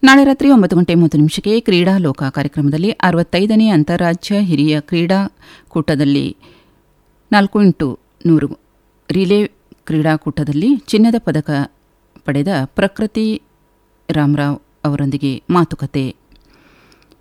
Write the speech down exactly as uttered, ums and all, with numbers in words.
ನಾಳೆ ರಾತ್ರಿ ಒಂಬತ್ತು ಗಂಟೆ ಮೂವತ್ತು ನಿಮಿಷಕ್ಕೆ ಕ್ರೀಡಾ ಲೋಕ ಕಾರ್ಯಕ್ರಮದಲ್ಲಿ ಅರವತ್ತೈದನೇ ಅಂತಾರಾಜ್ಯ ಹಿರಿಯ ಕ್ರೀಡಾಕೂಟದಲ್ಲಿ ನಾಲ್ಕು ಇಂಟು ನೂರು ರಿಲೇ ಕ್ರೀಡಾಕೂಟದಲ್ಲಿ ಚಿನ್ನದ ಪದಕ ಪಡೆದ ಪ್ರಕೃತಿ ರಾಮರಾವ್ ಅವರೊಂದಿಗೆ ಮಾತುಕತೆ.